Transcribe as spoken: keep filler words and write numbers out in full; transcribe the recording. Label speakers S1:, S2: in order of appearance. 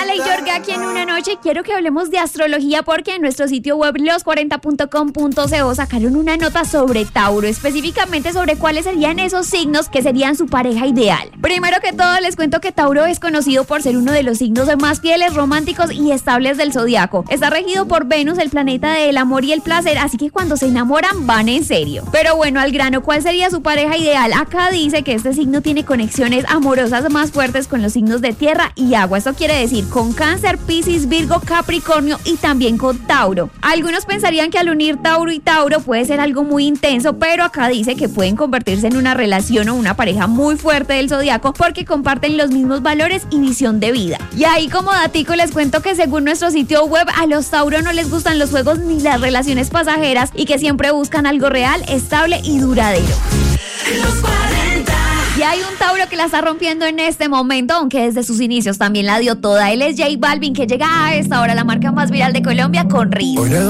S1: Ale y Jorge aquí en Una Noche. Quiero que hablemos de astrología porque en nuestro sitio web los cuarenta punto com punto co sacaron una nota sobre Tauro, específicamente sobre cuáles serían esos signos que serían su pareja ideal. Primero que todo les cuento que Tauro es conocido por ser uno de los signos más fieles, románticos y estables del zodiaco. Está regido por Venus, el planeta del amor y el placer, así que cuando se enamoran van en serio. Pero bueno, al grano, ¿cuál sería su pareja ideal? Acá dice que este signo tiene conexiones amorosas más fuertes con los signos de tierra y agua. Esto quiere decir con Cáncer, Piscis, Virgo, Capricornio y también con Tauro. Algunos pensarían que al unir Tauro y Tauro puede ser algo muy intenso, pero acá dice que pueden convertirse en una relación o una pareja muy fuerte del zodiaco porque comparten los mismos valores y visión de vida. Y ahí como datico les cuento que según nuestro sitio web a los Tauro no les gustan los juegos ni las relaciones pasajeras y que siempre buscan algo real, estable y duradero.
S2: Los cuarenta.
S1: Y hay un Tauro que la está rompiendo en este momento, aunque desde sus inicios también la dio toda. Él es J Balvin, que llega a esta hora la marca más viral de Colombia con Río.